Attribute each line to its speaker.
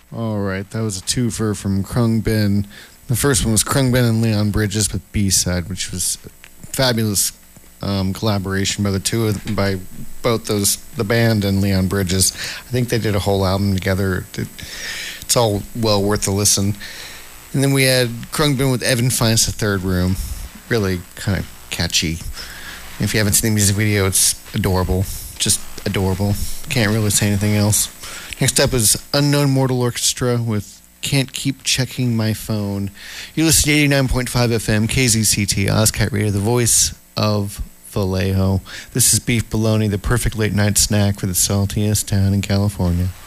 Speaker 1: All right, that was a twofer from Krungbin. The first one was Krungbin and Leon Bridges with B-side, which was a fabulous collaboration by by both the band and Leon Bridges. I think they did a whole album together. It's all well worth a listen. And then we had Krungbin with Evan Finds the Third Room. Really kind of catchy. If you haven't seen the music video, it's adorable. Just adorable. Can't really say anything else. Next up is Unknown Mortal Orchestra with Can't Keep Checking My Phone. You listen to 89.5 FM, KZCT, Ozcat Radio, the voice of Vallejo. This is Beef Bologna, the perfect late night snack for the saltiest town in California.